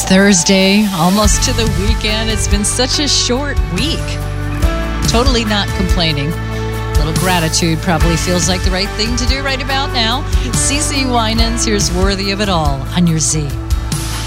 It's Thursday, almost to the weekend. It's been such a short week. Totally not complaining. A little gratitude probably feels like the right thing to do right about now. CeCe Winans, here's Worthy of It All on your Z.